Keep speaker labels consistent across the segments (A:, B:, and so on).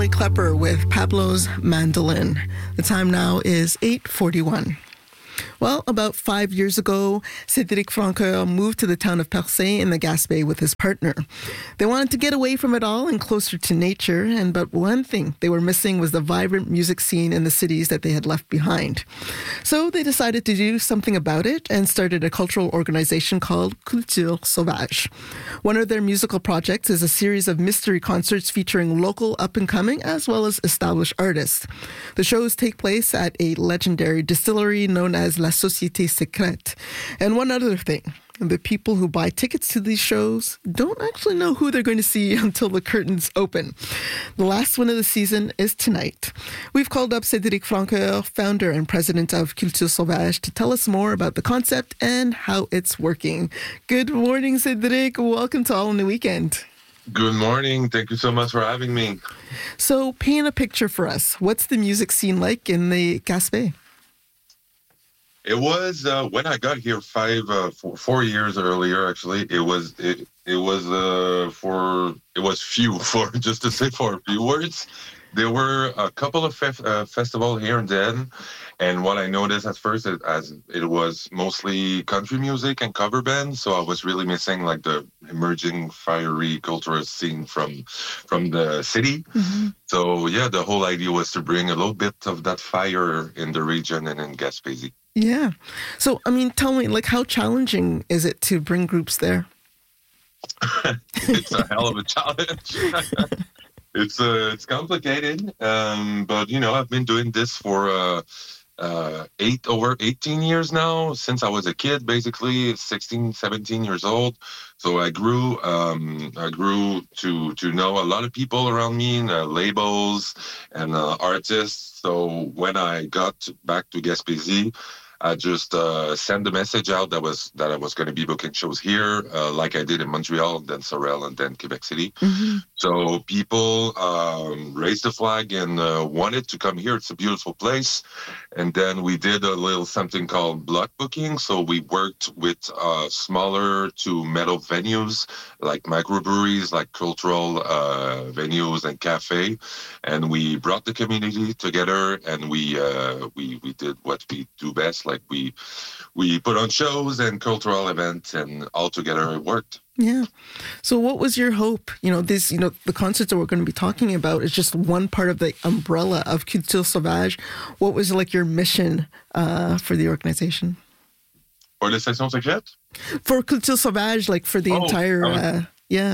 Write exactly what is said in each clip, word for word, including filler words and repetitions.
A: Klepper with Pablo's Mandolin. The time now is eight forty-one. Well, about five years ago, Cédric Francoeur moved to the town of Percé in the Gaspé with his partner. They wanted to get away from it all and closer to nature, and but one thing they were missing was the vibrant music scene in the cities that they had left behind. So they decided to do something about it and started a cultural organization called Culture Sauvage. One of their musical projects is a series of mystery concerts featuring local up-and-coming as well as established artists. The shows take place at a legendary distillery known as La Société Secrète. And one other thing, the people who buy tickets to these shows don't actually know who they're going to see until the curtains open. The last one of the season is tonight. We've called up Cédric Francoeur, founder and president of Culture Sauvage, to tell us more about the concept and how it's working. Good morning, Cédric. Welcome to All in the Weekend.
B: Good morning. Thank you so much for having me.
A: So paint a picture for us. What's the music scene like in the Gaspé?
B: It was uh, when I got here five, uh, four, four years earlier. Actually, it was it it was uh, for it was few for just to say for a few words. There were a couple of fef- uh, festivals here and then, and what I noticed at first is as it was mostly country music and cover bands, so I was really missing like the emerging fiery cultural scene from from the city. Mm-hmm. So yeah, the whole idea was to bring a little bit of that fire in the region and in Gaspésie.
A: Yeah. So, I mean, tell me, like, how challenging is it to bring groups there?
B: It's a hell of a challenge. it's uh, it's complicated, um, but, you know, I've been doing this for uh, uh, eight over eighteen years now, since I was a kid, basically, sixteen, seventeen years old. So I grew um, I grew to to know a lot of people around me, uh, labels and uh, artists. So when I got back to Gaspésie, I just uh, sent the message out that was that I was going to be booking shows here, uh, like I did in Montreal, then Sorel, and then Quebec City. Mm-hmm. So people um, raised the flag and uh, wanted to come here. It's a beautiful place. And then we did a little something called block booking. So we worked with uh, smaller to metal venues, like microbreweries, like cultural uh, venues and cafe. And we brought the community together, and we uh, we we did what we do best. Like we we put on shows and cultural events, and all together it worked.
A: Yeah. So what was your hope? You know, this, you know, the concerts that we're going to be talking about is just one part of the umbrella of Culture Sauvage. What was like your mission uh, for the organization?
B: For the Section Secrète?
A: For Culture Sauvage, like for the oh, entire, was, uh, yeah.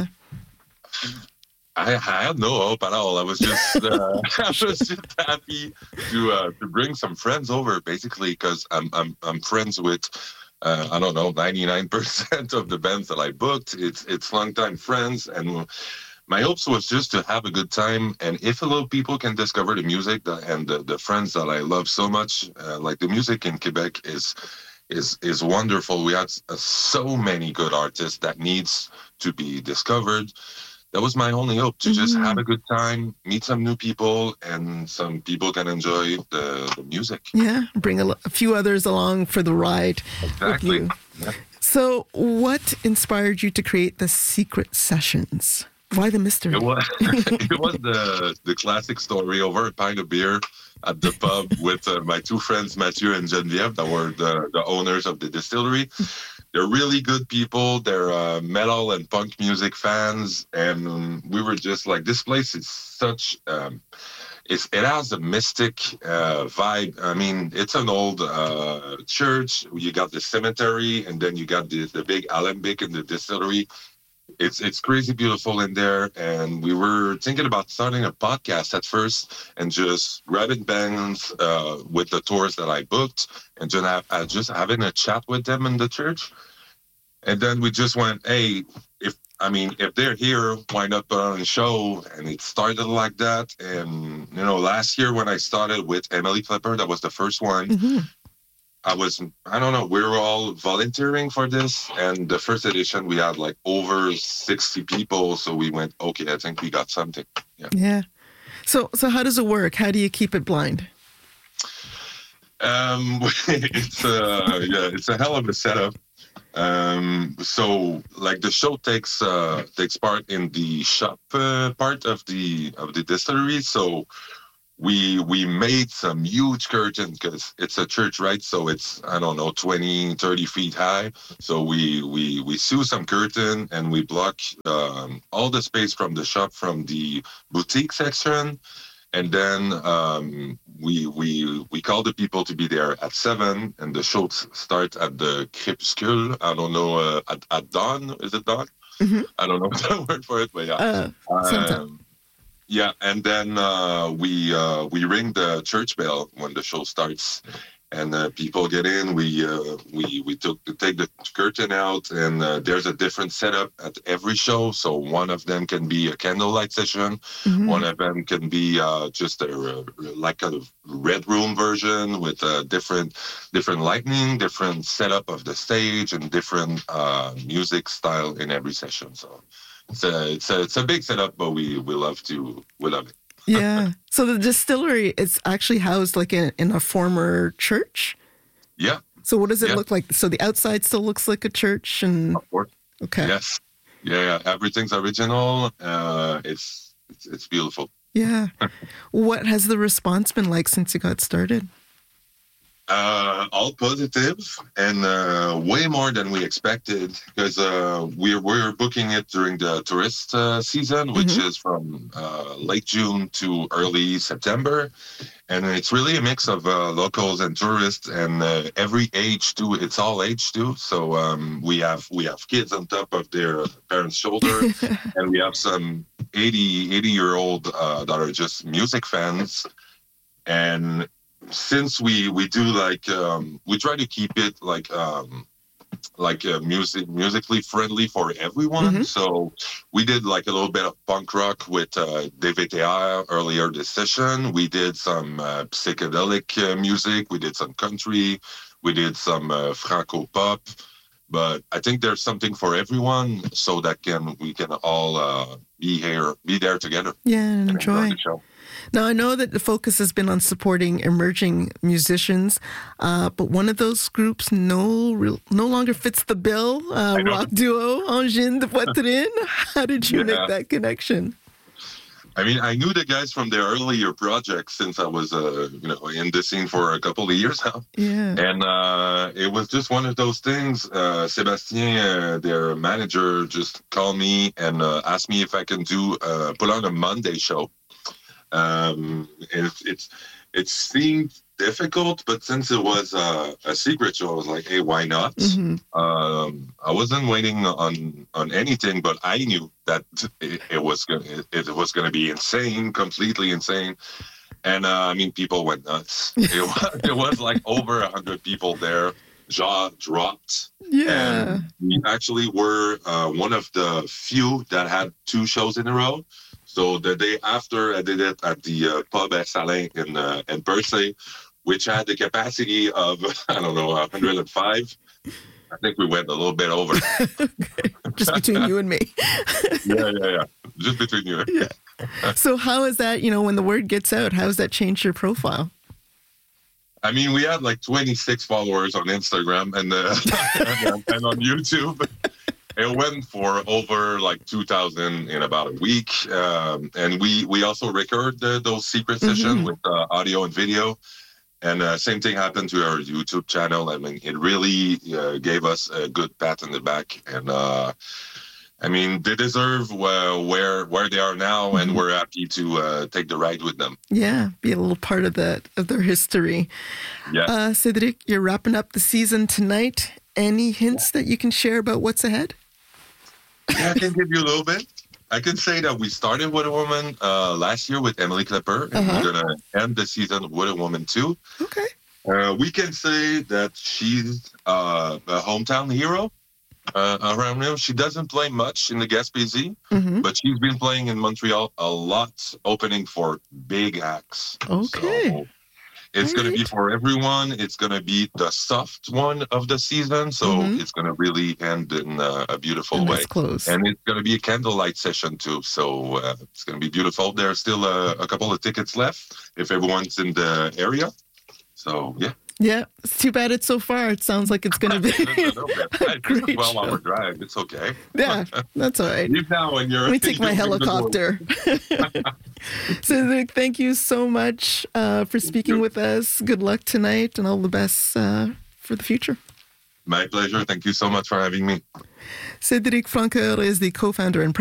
B: I, I had no hope at all. I was just, uh, I was just happy to uh, to bring some friends over, basically, because I'm I'm I'm friends with. Uh, I don't know, ninety-nine percent of the bands that I booked. It's it's longtime friends, and my hopes was just to have a good time. And if a little people can discover the music that, and the, the friends that I love so much, uh, like the music in Quebec is is is wonderful. We had uh, so many good artists that needs to be discovered. That was my only hope, to mm-hmm. just have a good time, meet some new people, and some people can enjoy the, the music.
A: Yeah, bring a, a few others along for the ride.
B: Exactly.
A: With you.
B: Yeah.
A: So what inspired you to create the Secret Sessions? Why the mystery?
B: It was, it was the, the classic story over a pint of beer at the pub with uh, my two friends, Mathieu and Geneviève, that were the, the owners of the distillery. They're really good people. They're uh, metal and punk music fans. And um, we were just like, this place is such, um, it's, it has a mystic uh, vibe. I mean, it's an old uh, church. You got the cemetery, and then you got the, the big alembic in the distillery. It's it's crazy beautiful in there, and we were thinking about starting a podcast at first and just grabbing bands uh, with the tours that I booked and just, have, uh, just having a chat with them in the church. And then we just went, hey, if I mean, if they're here, why not put on a show? And it started like that. And, you know, last year when I started with Emily Klepper, that was the first one. Mm-hmm. I was, I don't know, we were all volunteering for this. And the first edition, we had like over sixty people. So we went, okay, I think we got something. Yeah.
A: Yeah. So, so how does it work? How do you keep it blind?
B: Um, it's, uh, yeah, it's a hell of a setup. Um, so like the show takes uh, takes part in the shop uh, part of the of the distillery. So we we made some huge curtains because it's a church, right? So it's, I don't know, twenty, thirty feet high. So we we we sew some curtain and we block um, all the space from the shop, from the boutique section. And then um, we we we call the people to be there at seven, and the show starts at the crépuscule. I don't know, uh, at, at dawn. Is it dawn?
A: Mm-hmm.
B: I don't know the word for it, but yeah.
A: Uh,
B: um, yeah, and then uh, we uh, we ring the church bell when the show starts, and uh, people get in. We uh, we we took take the curtain out, and uh, there's a different setup at every show. So one of them can be a candlelight session,
A: mm-hmm.
B: one of them can be uh, just a uh, like a red room version with uh, different different lighting, different setup of the stage, and different uh, music style in every session. So it's a it's a it's a big setup, but we we love to we love it.
A: Yeah. So the distillery is actually housed like in, in a former church?
B: Yeah.
A: So what does it
B: yeah.
A: look like? So the outside still looks like a church? And
B: Of course.
A: Okay.
B: Yes. Yeah, yeah. Everything's original. Uh, it's, it's it's beautiful.
A: Yeah. What has the response been like since you got started?
B: Uh, all positive, and uh, way more than we expected, because uh, we're we're booking it during the tourist uh, season, which
A: mm-hmm.
B: is from uh, late June to early September, and it's really a mix of uh, locals and tourists, and uh, every age too. It's all age too. So um, we have we have kids on top of their parents' shoulder, and we have some eighty, eighty year old uh, that are just music fans, and since we we do like um we try to keep it like um like uh, music musically friendly for everyone. Mm-hmm. So we did like a little bit of punk rock with uh, D V T R earlier this session. We did some uh, psychedelic uh, music. We did some country. We did some uh, Franco pop. But I think there's something for everyone, so that can we can all uh, be here, be there together.
A: Yeah, and
B: and
A: enjoy.
B: enjoy the show.
A: Now, I know that the focus has been on supporting emerging musicians, uh, but one of those groups no real, no longer fits the bill. Uh, rock duo Engine de Poitrine. How did you yeah. make that connection?
B: I mean, I knew the guys from their earlier projects since I was, uh, you know, in the scene for a couple of years now.
A: Yeah.
B: And uh, it was just one of those things. Uh, Sébastien, uh, their manager, just called me and uh, asked me if I can do uh, put on a Monday show. Um, and it's, it's it seemed difficult, but since it was uh, a secret show, I was like, hey, why not?
A: Mm-hmm.
B: Um, I wasn't waiting on on anything, but I knew that it, it was gonna it, it was gonna be insane, completely insane. And uh, I mean, people went nuts. It was, it was like over a hundred people there. Jaw dropped.
A: Yeah.
B: And we actually were uh, one of the few that had two shows in a row. So the day after, I did it at the uh, pub at Salin in uh, in Percé, which had the capacity of, I don't know, one hundred five. I think we went a little bit over.
A: Okay. Just between you and me.
B: yeah, yeah, yeah. Just between you.
A: Yeah. So how is that, you know, when the word gets out, how has that changed your profile?
B: I mean, we had like twenty-six followers on Instagram and, uh, and, and on YouTube. It went for over like two thousand in about a week. Um, and we, we also record the, those secret sessions mm-hmm. with uh, audio and video. And uh, same thing happened to our YouTube channel. I mean, it really uh, gave us a good pat on the back. And uh, I mean, they deserve uh, where where they are now, mm-hmm. and we're happy to uh, take the ride with them.
A: Yeah, be a little part of that of their history.
B: Yeah,
A: uh, Cédric, you're wrapping up the season tonight. Any hints that you can share about what's ahead?
B: Yeah, I can give you a little bit. I can say that we started With a Woman uh, last year with Emily Klepper, and uh-huh. we're going to end the season with a woman too.
A: Okay.
B: Uh, we can say that she's uh, a hometown hero uh, around here. She doesn't play much in the Gaspésie,
A: mm-hmm.
B: but she's been playing in Montreal a lot, opening for big acts.
A: Okay.
B: So it's going to be for everyone. It's going to be the soft one of the season, so mm-hmm. it's going to really end in uh, a beautiful
A: and
B: way.
A: Close.
B: And it's going to be a candlelight session too, so uh, it's going to be beautiful. There's still a, a couple of tickets left if everyone's in the area. So yeah.
A: Yeah, it's too bad it's so far. It sounds like it's going to be
B: a little bit.
A: a
B: It's a
A: great
B: twelve-hour
A: show.
B: drive. It's okay.
A: Yeah, that's all right.
B: Leave now when you're.
A: Let me take my helicopter. Cedric, thank you so much uh, for speaking with us. Good luck tonight and all the best uh, for the future.
B: My pleasure. Thank you so much for having me.
A: Cedric Francoeur is the co-founder and